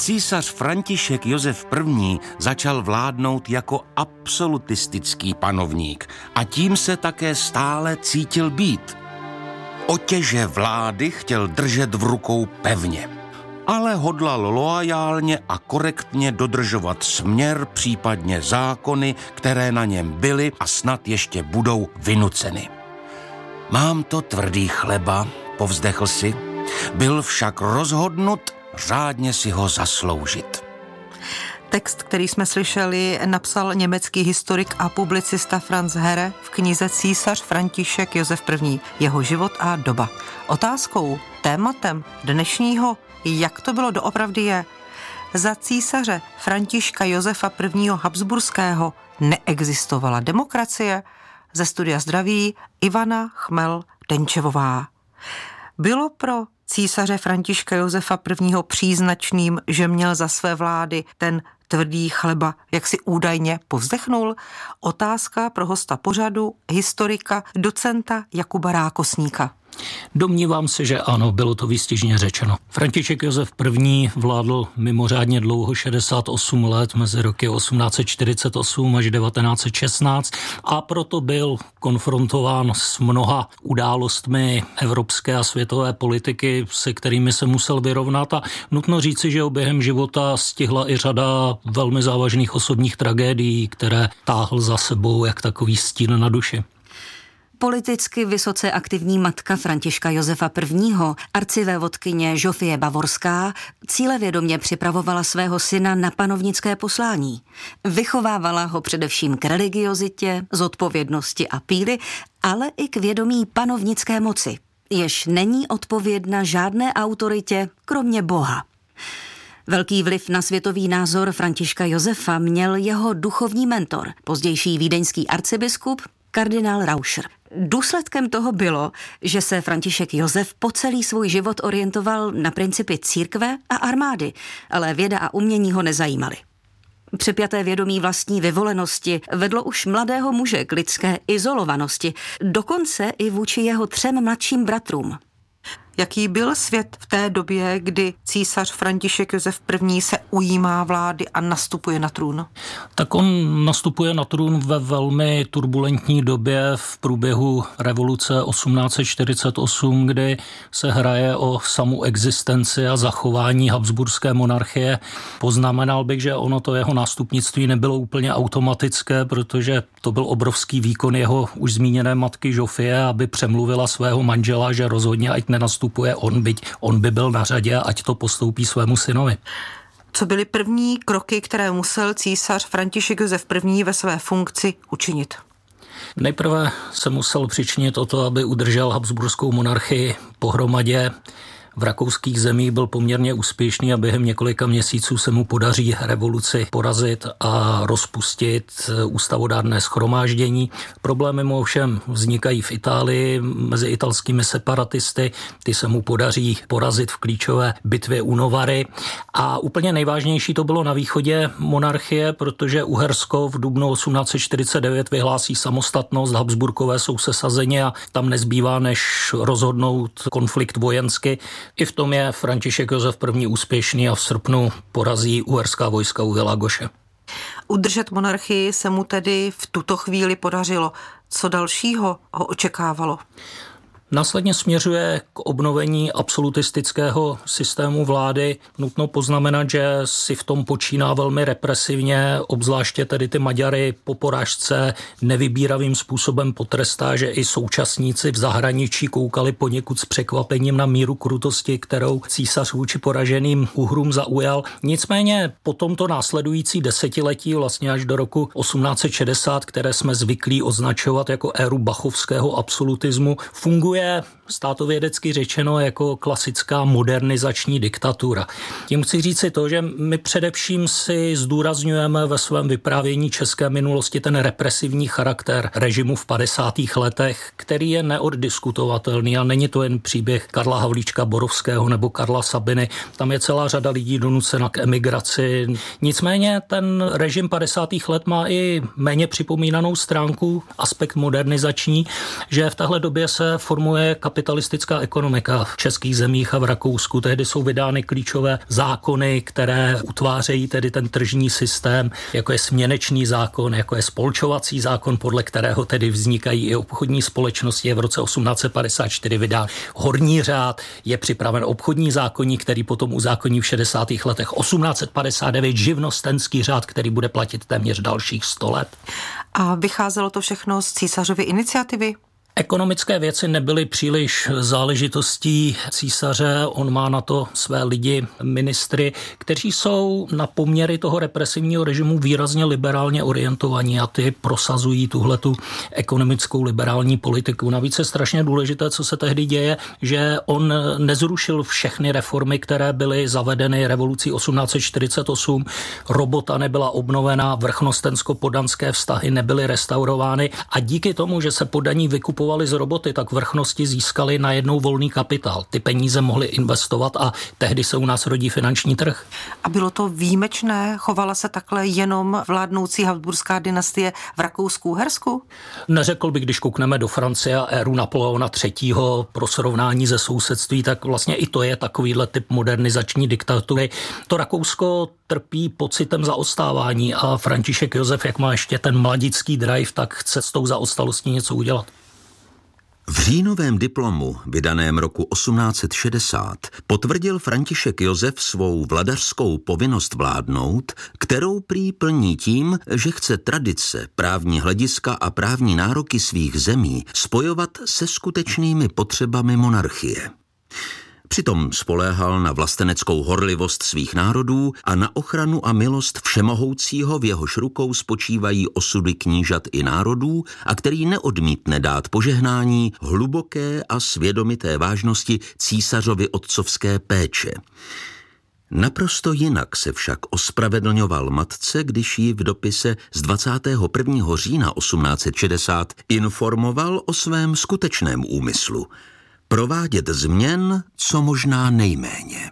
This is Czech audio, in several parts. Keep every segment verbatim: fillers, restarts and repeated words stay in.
Císař František Josef I. začal vládnout jako absolutistický panovník a tím se také stále cítil být. Otěže vlády chtěl držet v rukou pevně, ale hodlal loajálně a korektně dodržovat směr, případně zákony, které na něm byly a snad ještě budou vynuceny. Mám to tvrdý chleba, povzdechl si, byl však rozhodnut řádně si ho zasloužit. Text, který jsme slyšeli, napsal německý historik a publicista Franz Herre v knize Císař František Josef I. Jeho život a doba. Otázkou, tématem dnešního, jak to bylo doopravdy je, za císaře Františka Josefa I. Habsburského neexistovala demokracie? Ze studia Zdraví Ivana Chmel-Denčevová. Bylo pro císaře Františka Josefa I. příznačným, že měl za své vlády ten tvrdý chleba, jak si údajně povzdechnul? Otázka pro hosta pořadu, historika, docenta Jakuba Rákosníka. Domnívám se, že ano, bylo to výstižně řečeno. František Josef I. vládl mimořádně dlouho, šedesát osm let, mezi roky osmnáct set čtyřicet osm až devatenáct set šestnáct, a proto byl konfrontován s mnoha událostmi evropské a světové politiky, se kterými se musel vyrovnat, a nutno říci, že během života stihla i řada velmi závažných osobních tragédií, které táhl za sebou jak takový stín na duši. Politicky vysoce aktivní matka Františka Josefa I., arcivévodkyně Žofie Bavorská, cílevědomě připravovala svého syna na panovnické poslání. Vychovávala ho především k religiozitě, zodpovědnosti a píly, ale i k vědomí panovnické moci, jež není odpovědna žádné autoritě, kromě Boha. Velký vliv na světový názor Františka Josefa měl jeho duchovní mentor, pozdější vídeňský arcibiskup, kardinál Rauscher. Důsledkem toho bylo, že se František Josef po celý svůj život orientoval na principy církve a armády, ale věda a umění ho nezajímaly. Přepjaté vědomí vlastní vyvolenosti vedlo už mladého muže k lidské izolovanosti, dokonce i vůči jeho třem mladším bratrům. Jaký byl svět v té době, kdy císař František Josef I. se ujímá vlády a nastupuje na trůn? Tak on nastupuje na trůn ve velmi turbulentní době v průběhu revoluce osmnáct set čtyřicet osm, kdy se hraje o samu existenci a zachování habsburské monarchie. Poznamenal bych, že ono to jeho nástupnictví nebylo úplně automatické, protože to byl obrovský výkon jeho už zmíněné matky Žofie, aby přemluvila svého manžela, že rozhodně ať nenastupuje on, byť on by byl na řadě, ať to postoupí svému synovi. Co byly první kroky, které musel císař František Josef I. ve své funkci učinit? Nejprve se musel přičinit o to, aby udržel habsburskou monarchii pohromadě. V rakouských zemích byl poměrně úspěšný a během několika měsíců se mu podaří revoluci porazit a rozpustit ústavodárné shromáždění. Problémy mu ovšem vznikají v Itálii mezi italskými separatisty. Ty se mu podaří porazit v klíčové bitvě u Novary. A úplně nejvážnější to bylo na východě monarchie, protože Uhersko v dubnu osmnáct set čtyřicet devět vyhlásí samostatnost, Habsburkové jsou sesazeni a tam nezbývá, než rozhodnout konflikt vojensky. I v tom je František Josef I. úspěšný a v srpnu porazí uherská vojska u Világoše. Udržet monarchii se mu tedy v tuto chvíli podařilo. Co dalšího ho očekávalo? Následně směřuje k obnovení absolutistického systému vlády. Nutno poznamenat, že si v tom počíná velmi represivně, obzvláště tedy ty Maďary po porážce nevybíravým způsobem potrestá, že i současníci v zahraničí koukali poněkud s překvapením na míru krutosti, kterou císař vůči poraženým Uhrům zaujal. Nicméně po tomto následující desetiletí, vlastně až do roku osmnáct set šedesát, které jsme zvyklí označovat jako éru bachovského absolutismu, funguje státovědecky řečeno jako klasická modernizační diktatura. Tím chci říci to, že my především si zdůrazňujeme ve svém vyprávění české minulosti ten represivní charakter režimu v padesátých letech, který je neoddiskutovatelný a není to jen příběh Karla Havlíčka Borovského nebo Karla Sabiny. Tam je celá řada lidí donucena k emigraci. Nicméně ten režim padesátých let má i méně připomínanou stránku, aspekt modernizační, že v tahle době se formuje panuje kapitalistická ekonomika v českých zemích a v Rakousku. Tehdy jsou vydány klíčové zákony, které utvářejí tedy ten tržní systém, jako je směnečný zákon, jako je spolčovací zákon, podle kterého tedy vznikají i obchodní společnosti. Je v roce osmnáct set padesát čtyři vydán horní řád, je připraven obchodní zákoník, který potom uzákoní v šedesátých letech, osmnáct set padesát devět živnostenský řád, který bude platit téměř dalších sto let. A vycházelo to všechno z císařovy iniciativy? Ekonomické věci nebyly příliš záležitostí císaře, on má na to své lidi, ministry, kteří jsou na poměry toho represivního režimu výrazně liberálně orientovaní a ty prosazují tuhletu ekonomickou liberální politiku. Navíc je strašně důležité, co se tehdy děje, že on nezrušil všechny reformy, které byly zavedeny revolucí osmnáct set čtyřicet osm, robota nebyla obnovena, vrchnostensko-podanské vztahy nebyly restaurovány a díky tomu, že se podaní vykupovali z roboty, tak vrchnosti získali najednou volný kapitál. Ty peníze mohly investovat a tehdy se u nás rodí finanční trh. A bylo to výjimečné? Chovala se takhle jenom vládnoucí habsburská dynastie v Rakousku-Uhersku? Neřekl bych, když koukneme do Francie a éru Napoleona třetího pro srovnání ze sousedství, tak vlastně i to je takovýhle typ modernizační diktatury. To Rakousko trpí pocitem zaostávání a František Josef, jak má ještě ten mladický drive, tak chce s tou zaostalostí něco udělat. V říjnovém diplomu, vydaném roku osmnáct set šedesát, potvrdil František Josef svou vladařskou povinnost vládnout, kterou prý plní tím, že chce tradice, právní hlediska a právní nároky svých zemí spojovat se skutečnými potřebami monarchie. Přitom spoléhal na vlasteneckou horlivost svých národů a na ochranu a milost všemohoucího, v jehož rukou spočívají osudy knížat i národů a který neodmítne dát požehnání hluboké a svědomité vážnosti císařovy otcovské péče. Naprosto jinak se však ospravedlňoval matce, když ji v dopise z dvacátého prvního října osmnáct set šedesát informoval o svém skutečném úmyslu – provádět změn, co možná nejméně.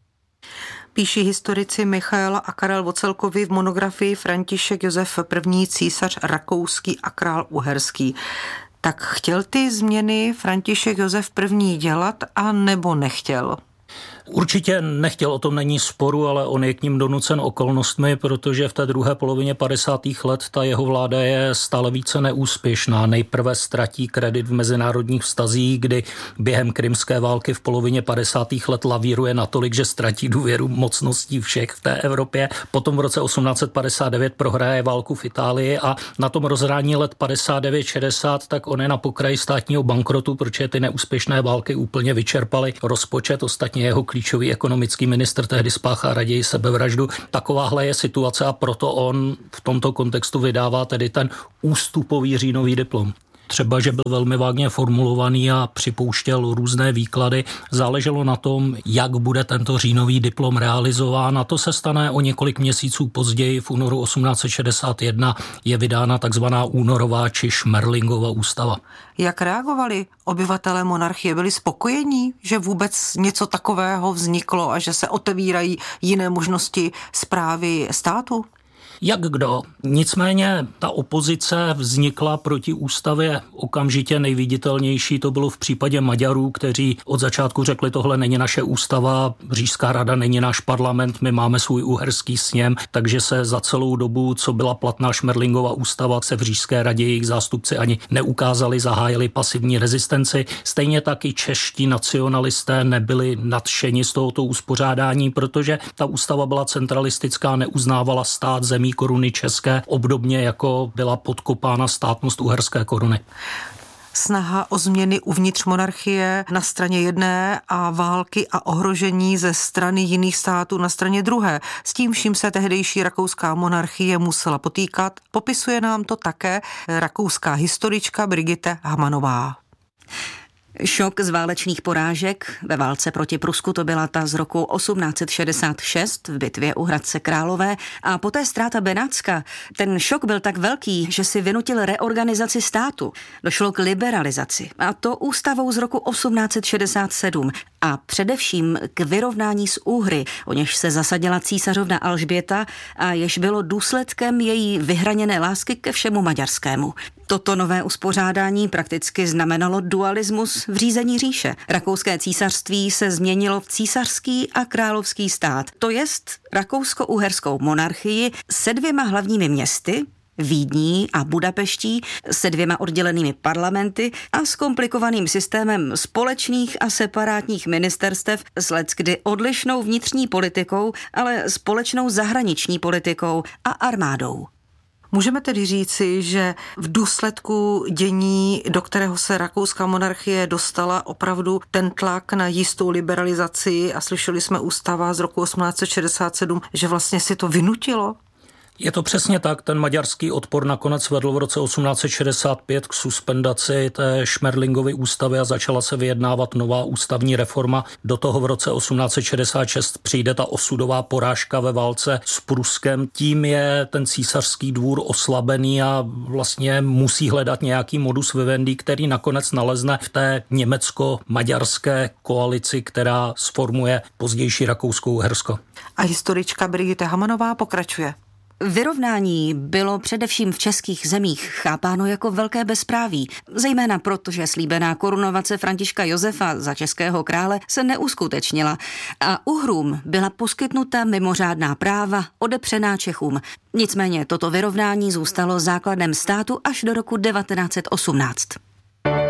Píší historici Michaela a Karel Vocelkovi v monografii František Josef I. císař rakouský a král uherský. Tak chtěl ty změny František Josef I. dělat a nebo nechtěl? Určitě nechtěl, o tom není sporu, ale on je k ním donucen okolnostmi, protože v té druhé polovině padesátých let ta jeho vláda je stále více neúspěšná. Nejprve ztratí kredit v mezinárodních vztazích, kdy během krymské války v polovině padesátých let lavíruje natolik, že ztratí důvěru mocností všech v té Evropě. Potom v roce osmnáct set padesát devět prohraje válku v Itálii a na tom rozhrání let padesát devět šedesát tak on je na pokraji státního bankrotu, protože ty neúspěšné války úplně vyčerpaly rozpočet, ostatně jeho klíčový ekonomický ministr tehdy spáchá raději sebevraždu. Takováhle je situace a proto on v tomto kontextu vydává tedy ten ústupový říjnový diplom. Třeba, že byl velmi vágně formulovaný a připouštěl různé výklady. Záleželo na tom, jak bude tento říjnový diplom realizován a to se stane o několik měsíců později. V únoru osmnáct set šedesát jedna je vydána takzvaná únorová či Šmerlingova ústava. Jak reagovali obyvatelé monarchie? Byli spokojení, že vůbec něco takového vzniklo a že se otevírají jiné možnosti správy státu? Jak kdo? Nicméně ta opozice vznikla proti ústavě okamžitě. Nejviditelnější to bylo v případě Maďarů, kteří od začátku řekli, tohle není naše ústava, Říšská rada není náš parlament, my máme svůj uherský sněm, takže se za celou dobu, co byla platná Šmerlingova ústava, se v Říšské radě jejich zástupci ani neukázali, zahájili pasivní rezistenci. Stejně tak i čeští nacionalisté nebyli nadšeni z tohoto uspořádání, protože ta ústava byla centralistická, neuznávala stát zemí koruny české, obdobně jako byla podkopána státnost uherské koruny. Snaha o změny uvnitř monarchie na straně jedné a války a ohrožení ze strany jiných států na straně druhé. S tím vším se tehdejší rakouská monarchie musela potýkat. Popisuje nám to také rakouská historička Brigitte Hamanová. Šok z válečných porážek ve válce proti Prusku, to byla ta z roku osmnáct set šedesát šest v bitvě u Hradce Králové a poté ztráta Benátska. Ten šok byl tak velký, že si vynutil reorganizaci státu. Došlo k liberalizaci a to ústavou z roku osmnáct set šedesát sedm a především k vyrovnání s Úhry, o něž se zasadila císařovna Alžběta a jež bylo důsledkem její vyhraněné lásky ke všemu maďarskému. Toto nové uspořádání prakticky znamenalo dualismus v řízení říše. Rakouské císařství se změnilo v císařský a královský stát, to jest rakousko-uherskou monarchii se dvěma hlavními městy, Vídní a Budapeští, se dvěma oddělenými parlamenty a s komplikovaným systémem společných a separátních ministerstev s leckdy odlišnou vnitřní politikou, ale společnou zahraniční politikou a armádou. Můžeme tedy říci, že v důsledku dění, do kterého se rakouská monarchie dostala, opravdu ten tlak na jistou liberalizaci, a slyšeli jsme ústava z roku osmnáct set šedesát sedm, že vlastně si to vynutilo? Je to přesně tak, ten maďarský odpor nakonec vedl v roce osmnáct set šedesát pět k suspendaci té Šmerlingovy ústavy a začala se vyjednávat nová ústavní reforma. Do toho v roce osmnáct set šedesát šest přijde ta osudová porážka ve válce s Pruskem. Tím je ten císařský dvůr oslabený a vlastně musí hledat nějaký modus vivendi, který nakonec nalezne v té německo-maďarské koalici, která sformuje pozdější Rakousko-Uhersko. A historička Brigitte Hamanová pokračuje. Vyrovnání bylo především v českých zemích chápáno jako velké bezpráví, zejména proto, že slíbená korunovace Františka Josefa za českého krále se neuskutečnila a Uhrům byla poskytnuta mimořádná práva odepřená Čechům. Nicméně toto vyrovnání zůstalo základem státu až do roku devatenáct set osmnáct.